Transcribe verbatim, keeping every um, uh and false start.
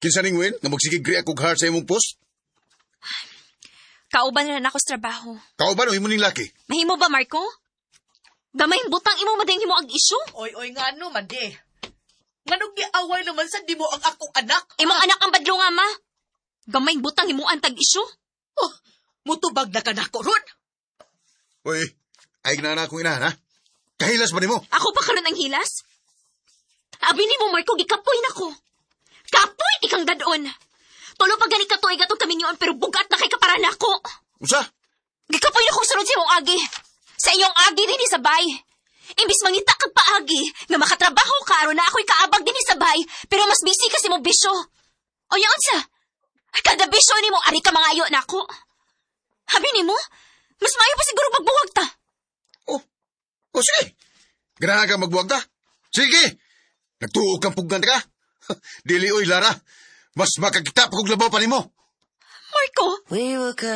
Kinsa ning win nga magsigigri akong heart sa imong post? Kauban na ako sa trabaho. Kauban o imo ning laki? Mahimo ba, Marco? Gamayng butang imo madayang himo ang isyu? Oy, oy, nga no, mandi. Nga nung giaway naman sa di mo ang akong anak. Imong anak ang badlo nga, ma. Gamayng butang himo ang tag-isyu? Oh, mutubag na ka na ko ron. Uy, ay na akong inahan, ha? Kahilas ba nimo? Ako pa karon ang hilas? Abi ni mo, Marco, gikapoy na ko. Kapoy, ikang dadon. Tulo pa gani katuig atong kaminyoon pero bugat na kay kapara na ko. Usa? Gikapoy na kong sunod sa imong agi. Sa iyong agi din isabay. Imbis mangita kag paagi, nga makatrabaho ka aron na ako'y kaabag din isabay, pero mas busy kasi mo bisyo. O yaon sa? Kada bisyo ni mo, ari ka mangayo na ako. Habi ni mo, mas maayo pa siguro magbuwag ta. Oh, oh sige. Ganahan ka magbuwag ta? Sige. Nagtuog kang pugan ka. Dili oy, Lara. Mas makakita pa kong labaw pa nimo. Marco? We will